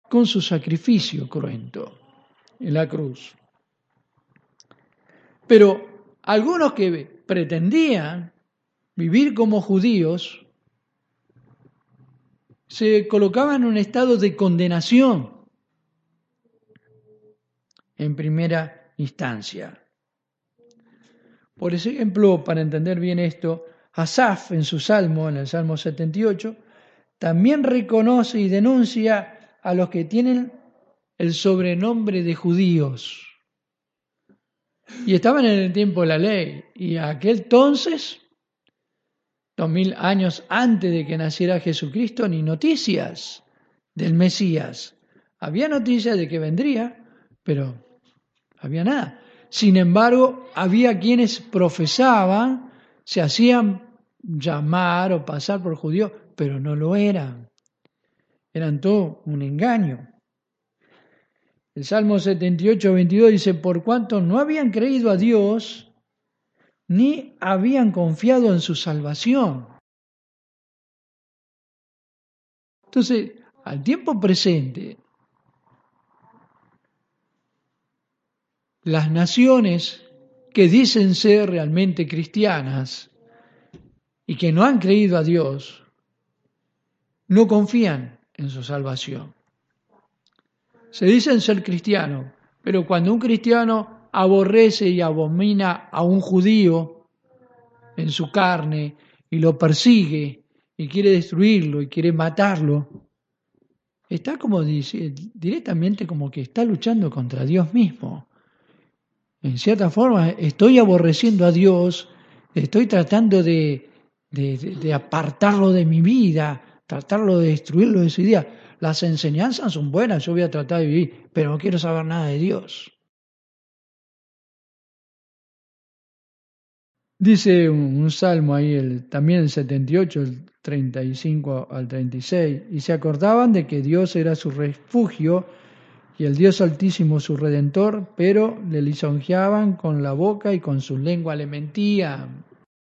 con su sacrificio cruento en la cruz. Pero algunos que pretendían vivir como judíos se colocaban en un estado de condenación en primera instancia. Por ejemplo, para entender bien esto, Asaf en su salmo, en el Salmo 78, también reconoce y denuncia a los que tienen el sobrenombre de judíos. Y estaban en el tiempo de la ley, y aquel entonces, 2000 años antes de que naciera Jesucristo, ni noticias del Mesías. Había noticias de que vendría, pero había nada. Sin embargo, había quienes profesaban, se hacían llamar o pasar por judíos, pero no lo eran. Eran todo un engaño. El Salmo 78, 22 dice, por cuanto no habían creído a Dios, ni habían confiado en su salvación. Entonces, al tiempo presente, las naciones que dicen ser realmente cristianas y que no han creído a Dios, no confían en su salvación. Se dicen ser cristianos, pero cuando un cristiano aborrece y abomina a un judío en su carne y lo persigue y quiere destruirlo y quiere matarlo, está como directamente como que está luchando contra Dios mismo. En cierta forma, estoy aborreciendo a Dios, estoy tratando de apartarlo de mi vida, tratarlo de destruirlo de su vida. Las enseñanzas son buenas, yo voy a tratar de vivir, pero no quiero saber nada de Dios. Dice un salmo ahí, también el 78, el 35 al 36, y se acordaban de que Dios era su refugio y el Dios Altísimo su Redentor, pero le lisonjeaban con la boca y con su lengua le mentían.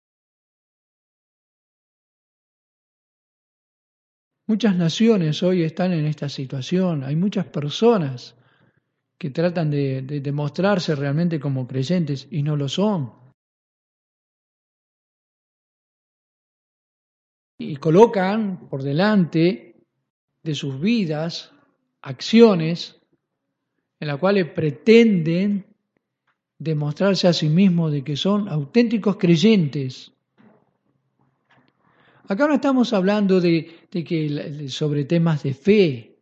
Muchas naciones hoy están en esta situación, hay muchas personas que tratan de mostrarse realmente como creyentes y no lo son. Y colocan por delante de sus vidas acciones en las cuales pretenden demostrarse a sí mismos de que son auténticos creyentes. Acá no estamos hablando sobre temas de fe,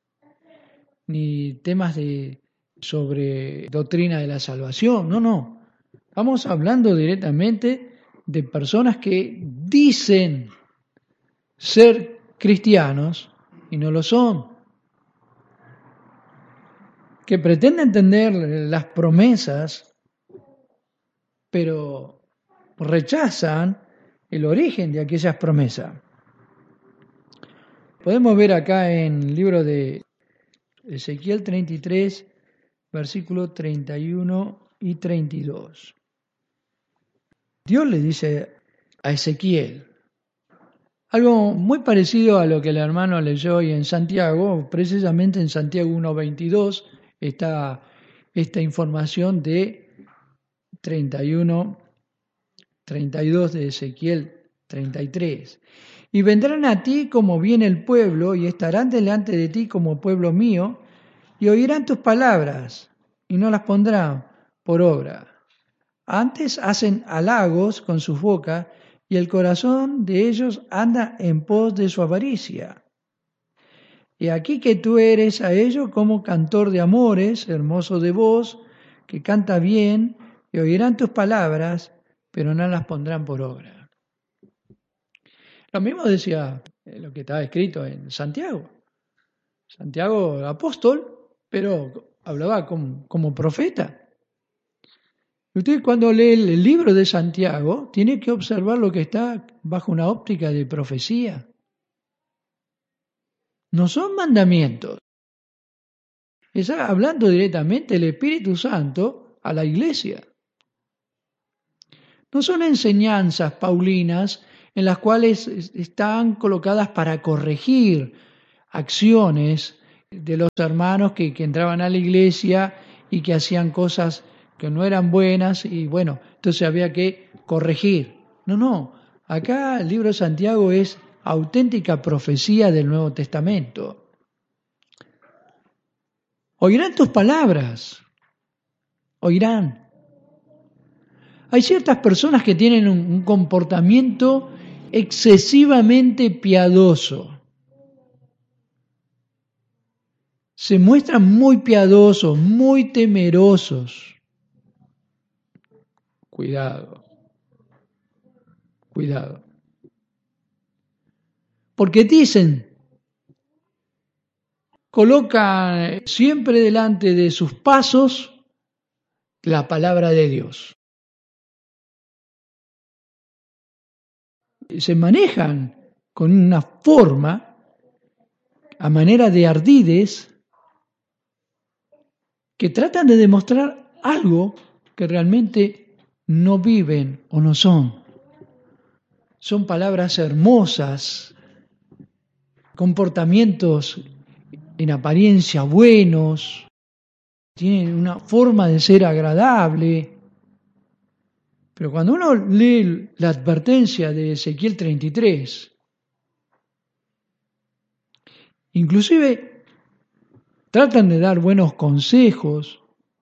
ni temas sobre doctrina de la salvación, no. Estamos hablando directamente de personas que dicen ser cristianos y no lo son, que pretenden tener las promesas, pero rechazan el origen de aquellas promesas. Podemos ver acá en el libro de Ezequiel 33, versículos 31 y 32. Dios le dice a Ezequiel algo muy parecido a lo que el hermano leyó hoy en Santiago, precisamente en Santiago 1:22 está esta información de 31, 32 de Ezequiel 33. Y vendrán a ti como viene el pueblo, y estarán delante de ti como pueblo mío, y oirán tus palabras, y no las pondrán por obra. Antes hacen halagos con sus bocas, y el corazón de ellos anda en pos de su avaricia. Y aquí que tú eres a ellos como cantor de amores, hermoso de voz, que canta bien, y oirán tus palabras, pero no las pondrán por obra. Lo mismo decía lo que estaba escrito en Santiago. Santiago, apóstol, pero hablaba como profeta. Usted cuando lee el libro de Santiago tiene que observar lo que está bajo una óptica de profecía. No son mandamientos. Está hablando directamente el Espíritu Santo a la iglesia. No son enseñanzas paulinas en las cuales están colocadas para corregir acciones de los hermanos que entraban a la iglesia y que hacían cosas que no eran buenas y bueno, entonces había que corregir. No, acá el libro de Santiago es auténtica profecía del Nuevo Testamento. Oirán tus palabras, oirán. Hay ciertas personas que tienen un comportamiento excesivamente piadoso. Se muestran muy piadosos, muy temerosos. Cuidado, cuidado. Porque dicen, colocan siempre delante de sus pasos la palabra de Dios. Se manejan con una forma, a manera de ardides, que tratan de demostrar algo que realmente no viven o no son. Son palabras hermosas, comportamientos en apariencia buenos, tienen una forma de ser agradable. Pero cuando uno lee la advertencia de Ezequiel 33, inclusive tratan de dar buenos consejos,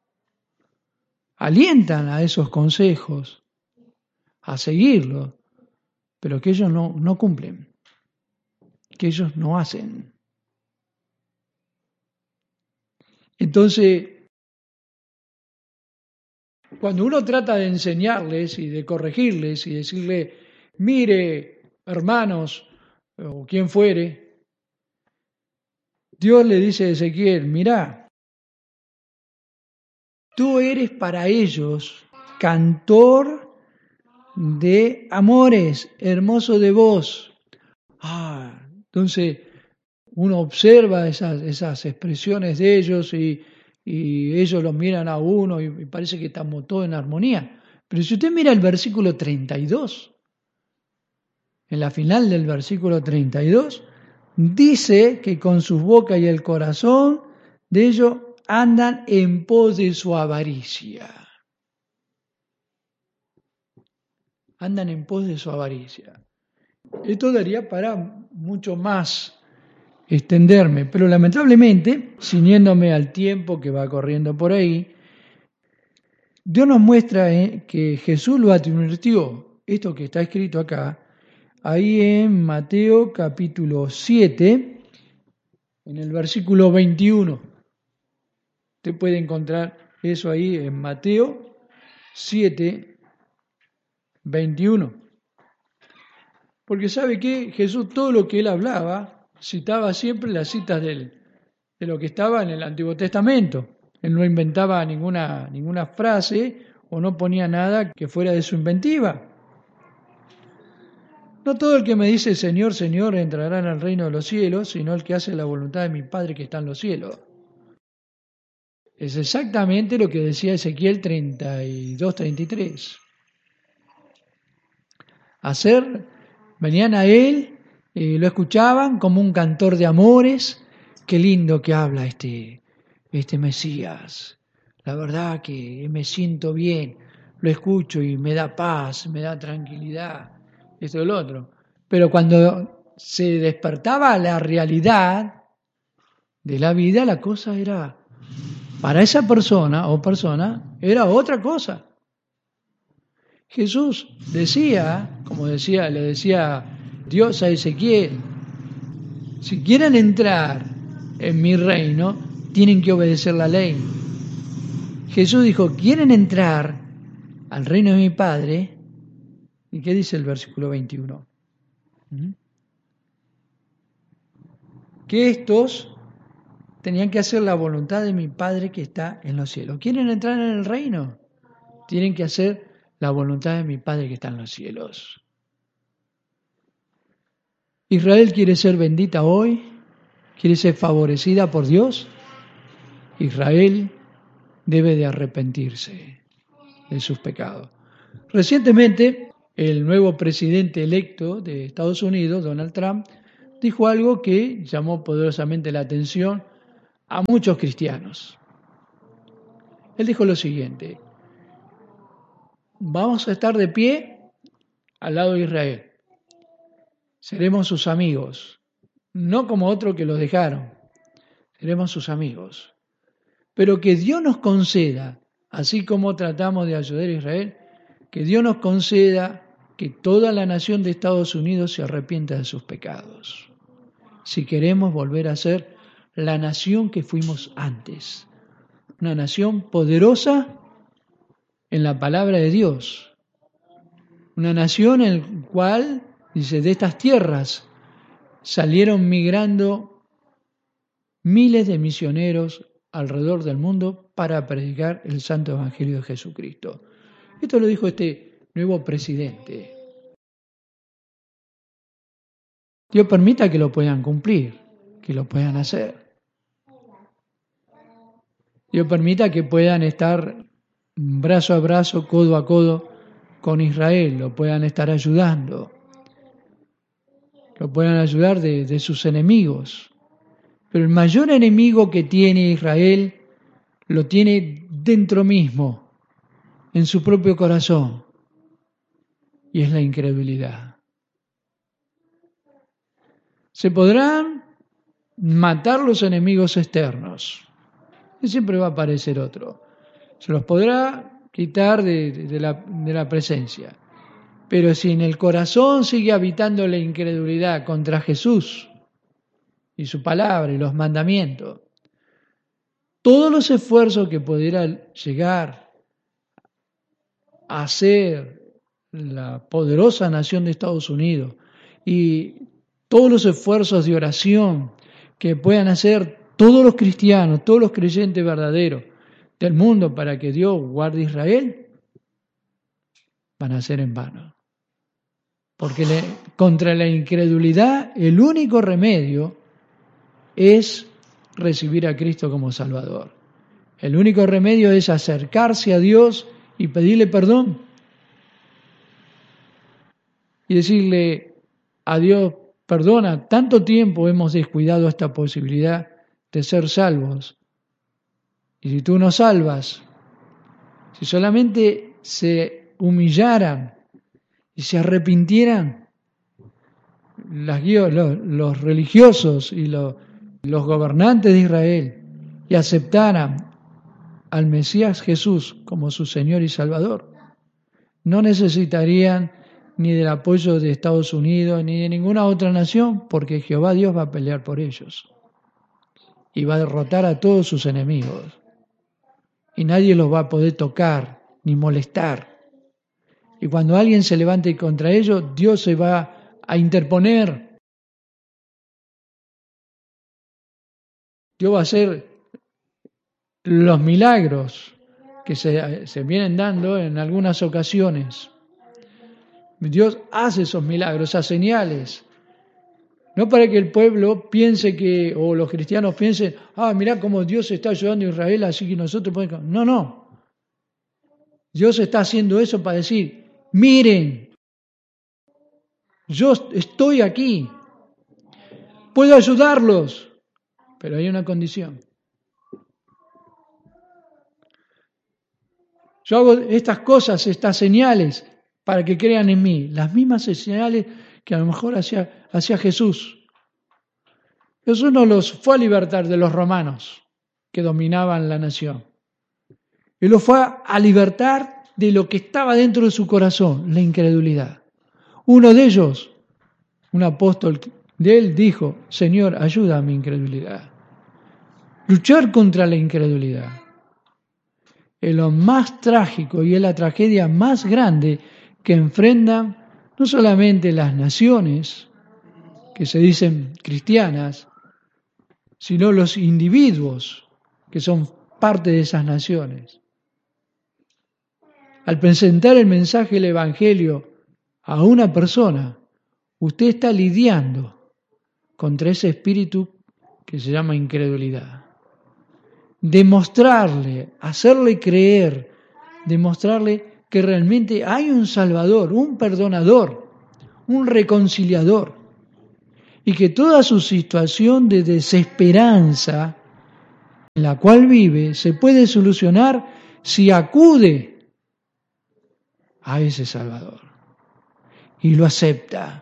alientan a esos consejos a seguirlos, pero que ellos no cumplen, que ellos no hacen. Entonces, cuando uno trata de enseñarles y de corregirles y decirle, mire, hermanos, o quien fuere, Dios le dice a Ezequiel, mirá, tú eres para ellos cantor de amores, hermoso de voz. Entonces uno observa esas expresiones de ellos y ellos los miran a uno y parece que estamos todos en armonía. Pero si usted mira el versículo 32, en la final del versículo 32, dice que con sus bocas y el corazón de ellos andan en pos de su avaricia. Andan en pos de su avaricia. Esto daría para mucho más extenderme, pero lamentablemente, ciñéndome al tiempo que va corriendo por ahí, Dios nos muestra que Jesús lo advirtió, esto que está escrito acá, ahí en Mateo capítulo 7, en el versículo 21. Usted puede encontrar eso ahí en Mateo 7, 21. Porque ¿sabe qué? Jesús todo lo que él hablaba, citaba siempre las citas de lo que estaba en el Antiguo Testamento. Él no inventaba ninguna frase o no ponía nada que fuera de su inventiva. No todo el que me dice Señor, Señor entrará en el reino de los cielos, sino el que hace la voluntad de mi Padre que está en los cielos. Es exactamente lo que decía Ezequiel 32, 33. Venían a él, lo escuchaban como un cantor de amores. Qué lindo que habla este Mesías. La verdad que me siento bien, lo escucho y me da paz, me da tranquilidad, esto y lo otro. Pero cuando se despertaba la realidad de la vida, la cosa era, para esa persona era otra cosa. Jesús decía, le decía Dios a Ezequiel, si quieren entrar en mi reino, tienen que obedecer la ley. Jesús dijo, ¿quieren entrar al reino de mi Padre? ¿Y qué dice el versículo 21? Que estos tenían que hacer la voluntad de mi Padre que está en los cielos. ¿Quieren entrar en el reino? Tienen que hacer la voluntad de mi Padre que está en los cielos. ¿Israel quiere ser bendita hoy? ¿Quiere ser favorecida por Dios? Israel debe de arrepentirse de sus pecados. Recientemente, el nuevo presidente electo de Estados Unidos, Donald Trump, dijo algo que llamó poderosamente la atención a muchos cristianos. Él dijo lo siguiente: vamos a estar de pie al lado de Israel. Seremos sus amigos, no como otros que los dejaron. Seremos sus amigos. Pero que Dios nos conceda, así como tratamos de ayudar a Israel, que Dios nos conceda que toda la nación de Estados Unidos se arrepienta de sus pecados. Si queremos volver a ser la nación que fuimos antes. Una nación poderosa en la palabra de Dios. Una nación en la cual, dice, de estas tierras salieron migrando miles de misioneros alrededor del mundo para predicar el santo evangelio de Jesucristo. Esto lo dijo este nuevo presidente. Dios permita que lo puedan cumplir, que lo puedan hacer. Dios permita que puedan estar brazo a brazo, codo a codo con Israel, lo puedan estar ayudando, lo puedan ayudar de sus enemigos. Pero el mayor enemigo que tiene Israel lo tiene dentro mismo, en su propio corazón, y es la incredulidad. Se podrán matar los enemigos externos, y siempre va a aparecer otro. Se los podrá quitar de la presencia. Pero si en el corazón sigue habitando la incredulidad contra Jesús y su palabra y los mandamientos, todos los esfuerzos que pudiera llegar a ser la poderosa nación de Estados Unidos y todos los esfuerzos de oración que puedan hacer todos los cristianos, todos los creyentes verdaderos del mundo para que Dios guarde Israel, van a ser en vano. Porque contra la incredulidad el único remedio es recibir a Cristo como Salvador. El único remedio es acercarse a Dios y pedirle perdón. Y decirle a Dios: perdona, tanto tiempo hemos descuidado esta posibilidad de ser salvos. Y si tú nos salvas, si solamente se humillaran y se arrepintieran los religiosos y los gobernantes de Israel y aceptaran al Mesías Jesús como su Señor y Salvador, no necesitarían ni del apoyo de Estados Unidos ni de ninguna otra nación, porque Jehová Dios va a pelear por ellos y va a derrotar a todos sus enemigos y nadie los va a poder tocar ni molestar. Y cuando alguien se levante contra ellos, Dios se va a interponer. Dios va a hacer los milagros que se vienen dando en algunas ocasiones. Dios hace esos milagros, esas señales. No para que el pueblo piense o los cristianos piensen: mirá cómo Dios está ayudando a Israel, así que nosotros podemos... No. Dios está haciendo eso para decir: miren, yo estoy aquí, puedo ayudarlos, pero hay una condición. Yo hago estas cosas, estas señales, para que crean en mí, las mismas señales que a lo mejor hacía Jesús. Jesús no los fue a libertar de los romanos que dominaban la nación. Él los fue a libertar de lo que estaba dentro de su corazón, la incredulidad. Uno de ellos, un apóstol de él, dijo: Señor, ayuda a mi incredulidad. Luchar contra la incredulidad es lo más trágico y es la tragedia más grande que enfrentan no solamente las naciones que se dicen cristianas, sino los individuos que son parte de esas naciones. Al presentar el mensaje del Evangelio a una persona, usted está lidiando contra ese espíritu que se llama incredulidad. Demostrarle, hacerle creer, demostrarle que realmente hay un Salvador, un perdonador, un reconciliador, y que toda su situación de desesperanza en la cual vive se puede solucionar si acude a ese Salvador y lo acepta.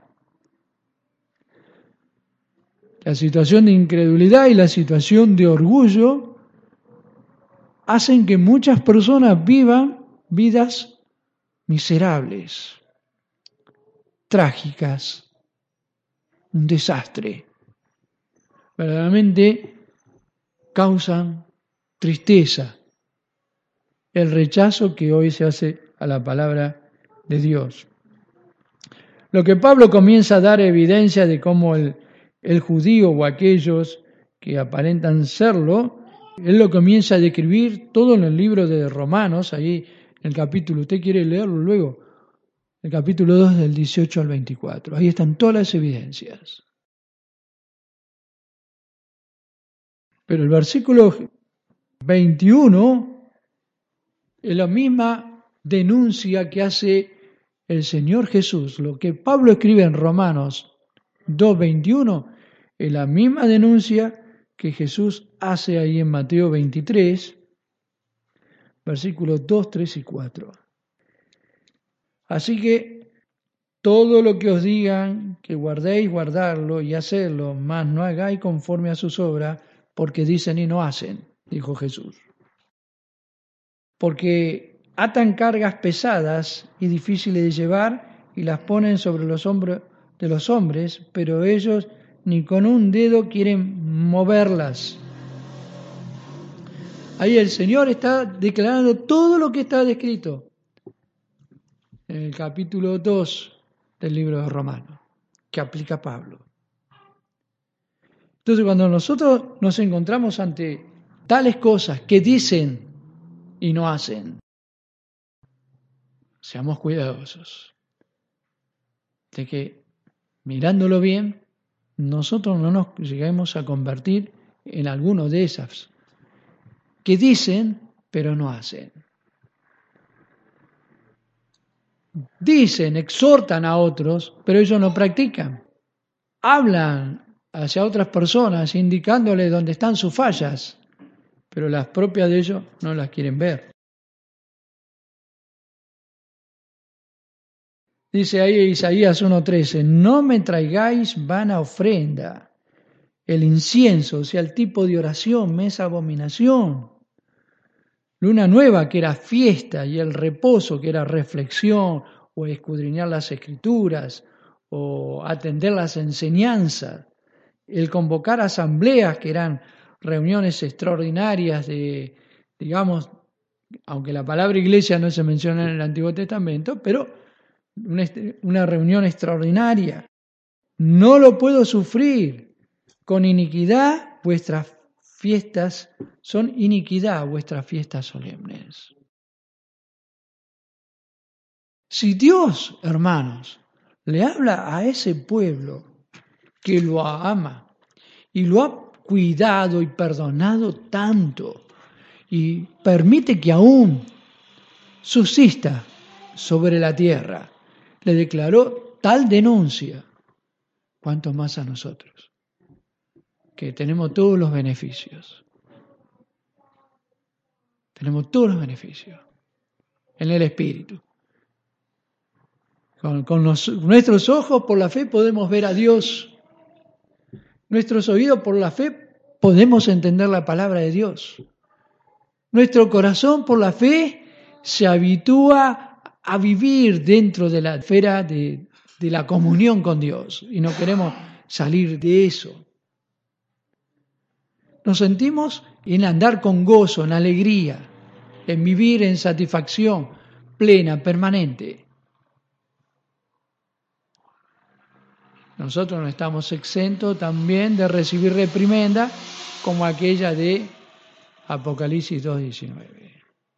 La situación de incredulidad y la situación de orgullo hacen que muchas personas vivan vidas miserables, trágicas, un desastre. Verdaderamente causan tristeza el rechazo que hoy se hace a la palabra de Dios. Lo que Pablo comienza a dar evidencia de cómo el judío o aquellos que aparentan serlo, él lo comienza a describir todo en el libro de Romanos, ahí en el capítulo, usted quiere leerlo luego, el capítulo 2 del 18 al 24, ahí están todas las evidencias. Pero el versículo 21 es la misma denuncia que hace el Señor Jesús. Lo que Pablo escribe en Romanos 2:21 es la misma denuncia que Jesús hace ahí en Mateo 23, versículos 2, 3 y 4. Así que todo lo que os digan que guardéis, guardarlo y hacerlo, mas no hagáis conforme a sus obras, porque dicen y no hacen, dijo Jesús. Porque atan cargas pesadas y difíciles de llevar y las ponen sobre los hombros de los hombres, pero ellos ni con un dedo quieren moverlas. Ahí el Señor está declarando todo lo que está descrito en el capítulo 2 del libro de Romanos, que aplica Pablo. Entonces, cuando nosotros nos encontramos ante tales cosas que dicen y no hacen, seamos cuidadosos de que, mirándolo bien, nosotros no nos lleguemos a convertir en alguno de esas que dicen pero no hacen. Dicen, exhortan a otros, pero ellos no practican. Hablan hacia otras personas indicándoles dónde están sus fallas, pero las propias de ellos no las quieren ver. Dice ahí Isaías 1:13, no me traigáis vana ofrenda. El incienso, o sea, el tipo de oración, me es abominación. Luna nueva, que era fiesta, y el reposo, que era reflexión, o escudriñar las escrituras, o atender las enseñanzas. El convocar asambleas, que eran reuniones extraordinarias de, digamos, aunque la palabra iglesia no se menciona en el Antiguo Testamento, pero una reunión extraordinaria. No lo puedo sufrir. Con iniquidad vuestras fiestas son iniquidad, vuestras fiestas solemnes. Si Dios, hermanos, le habla a ese pueblo que lo ama y lo ha cuidado y perdonado tanto y permite que aún subsista sobre la tierra, le declaró tal denuncia, cuanto más a nosotros, que tenemos todos los beneficios. Tenemos todos los beneficios en el Espíritu. Con nuestros ojos por la fe podemos ver a Dios. Nuestros oídos por la fe podemos entender la palabra de Dios. Nuestro corazón por la fe se habitúa a vivir dentro de la esfera de la comunión con Dios y no queremos salir de eso. Nos sentimos en andar con gozo, en alegría, en vivir en satisfacción plena, permanente. Nosotros no estamos exentos también de recibir reprimenda como aquella de Apocalipsis 2:19.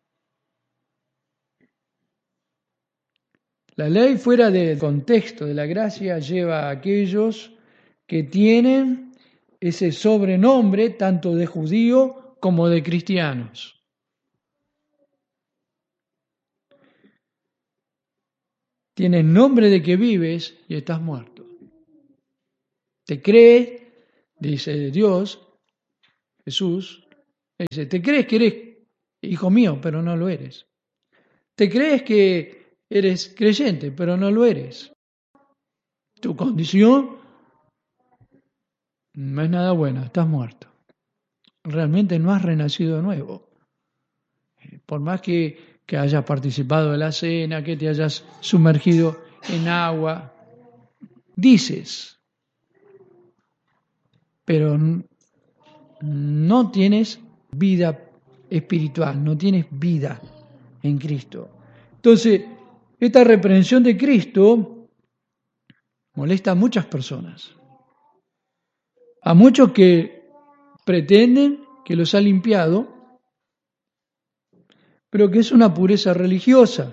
La ley fuera del contexto de la gracia lleva a aquellos que tienen ese sobrenombre tanto de judío como de cristianos. Tienes nombre de que vives y estás muerto. Te crees, dice Dios, Jesús, Dice, te crees que eres hijo mío, pero no lo eres. Te crees que eres creyente, pero no lo eres. Tu condición no es nada buena, estás muerto. Realmente no has renacido de nuevo. Por más que hayas participado de la cena, que te hayas sumergido en agua, dices, pero no tienes vida espiritual, no tienes vida en Cristo. Entonces, esta reprensión de Cristo molesta a muchas personas, a muchos que pretenden que los ha limpiado, pero que es una pureza religiosa,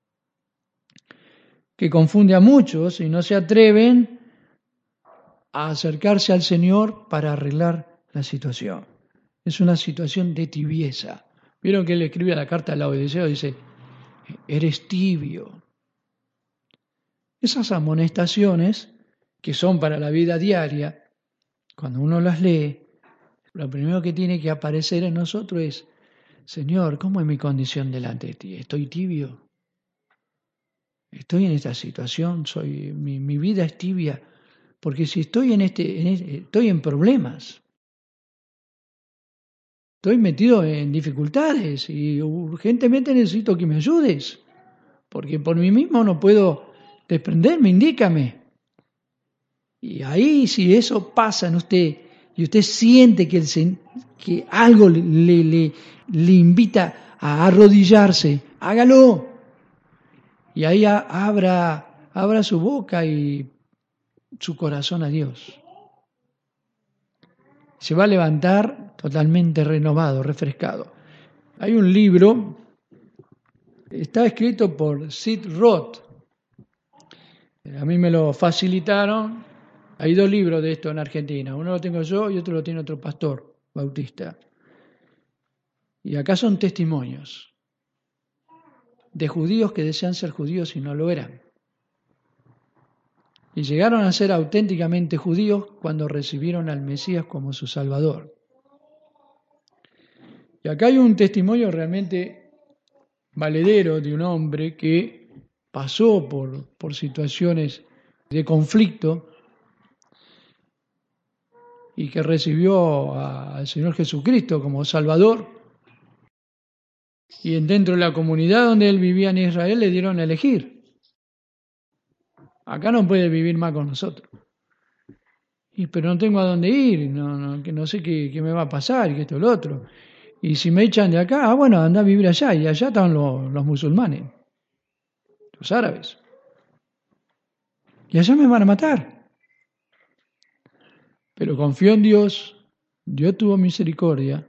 que confunde a muchos y no se atreven a acercarse al Señor para arreglar la situación. Es una situación de tibieza. Vieron que él escribe la carta a la Odisea, dice, eres tibio. Esas amonestaciones, que son para la vida diaria, cuando uno las lee, lo primero que tiene que aparecer en nosotros es, Señor, ¿cómo es mi condición delante de ti? ¿Estoy tibio? ¿Estoy en esta situación? Mi vida es tibia. Porque si estoy estoy en problemas, estoy metido en dificultades y urgentemente necesito que me ayudes, porque por mí mismo no puedo desprenderme, indícame. Y ahí si eso pasa en usted y usted siente que algo le invita a arrodillarse, hágalo. Y ahí abra su boca y su corazón a Dios. Se va a levantar totalmente renovado, refrescado. Hay un libro, está escrito por Sid Roth. A mí me lo facilitaron. Hay 2 libros de esto en Argentina. Uno lo tengo yo y otro lo tiene otro pastor bautista. Y acá son testimonios de judíos que desean ser judíos y no lo eran. Y llegaron a ser auténticamente judíos cuando recibieron al Mesías como su Salvador. Y acá hay un testimonio realmente valedero de un hombre que pasó por situaciones de conflicto y que recibió al Señor Jesucristo como Salvador. Y dentro de la comunidad donde él vivía en Israel le dieron a elegir. Acá no puede vivir más con nosotros. Pero no tengo a dónde ir, que no sé qué me va a pasar, y que esto y lo otro. Y si me echan de acá, bueno, anda a vivir allá. Y allá están los musulmanes, los árabes. Y allá me van a matar. Pero confío en Dios, Dios tuvo misericordia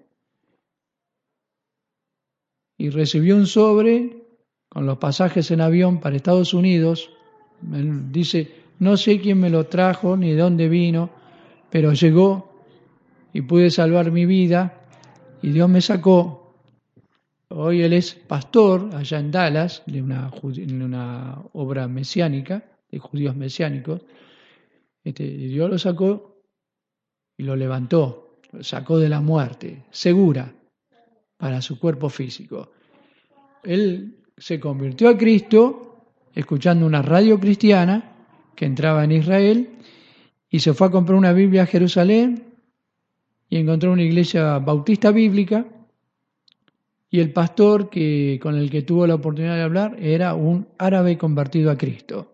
y recibió un sobre con los pasajes en avión para Estados Unidos. Dice, no sé quién me lo trajo ni de dónde vino, pero llegó y pude salvar mi vida y Dios me sacó. Hoy él es pastor allá en Dallas, de una obra mesiánica, de judíos mesiánicos. Dios lo sacó y lo levantó, lo sacó de la muerte, segura, para su cuerpo físico. Él se convirtió a Cristo escuchando una radio cristiana que entraba en Israel y se fue a comprar una Biblia a Jerusalén y encontró una iglesia bautista bíblica y el pastor con el que tuvo la oportunidad de hablar era un árabe convertido a Cristo.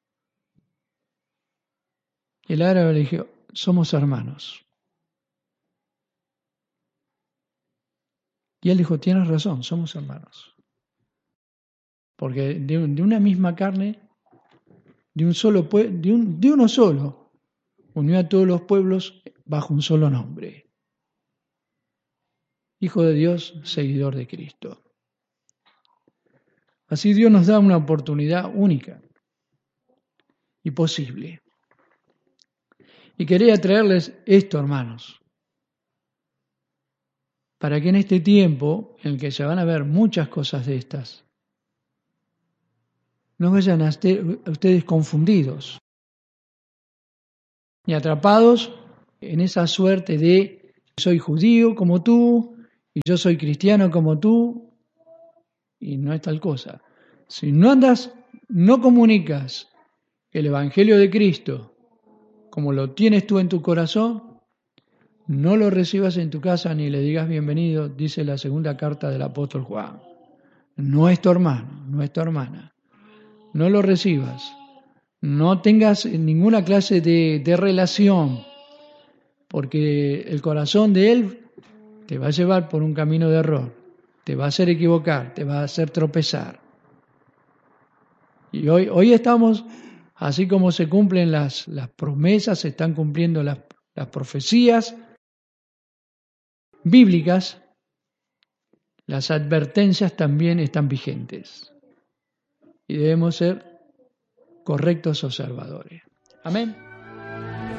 El árabe le dijo, somos hermanos. Y él dijo, tienes razón, somos hermanos. Porque de una misma carne, de uno solo, unió a todos los pueblos bajo un solo nombre. Hijo de Dios, seguidor de Cristo. Así Dios nos da una oportunidad única y posible. Y quería traerles esto, hermanos, para que en este tiempo, en el que se van a ver muchas cosas de estas, no vayan a ustedes confundidos ni atrapados en esa suerte de soy judío como tú y yo soy cristiano como tú, y no es tal cosa. Si no andas, no comunicas el Evangelio de Cristo como lo tienes tú en tu corazón, no lo recibas en tu casa ni le digas bienvenido, dice la segunda carta del apóstol Juan. No es tu hermano, no es tu hermana. No lo recibas. No tengas ninguna clase de relación, porque el corazón de él te va a llevar por un camino de error, te va a hacer equivocar, te va a hacer tropezar. Y hoy estamos, así como se cumplen las promesas, se están cumpliendo las profecías bíblicas, las advertencias también están vigentes. Y debemos ser correctos observadores. Amén.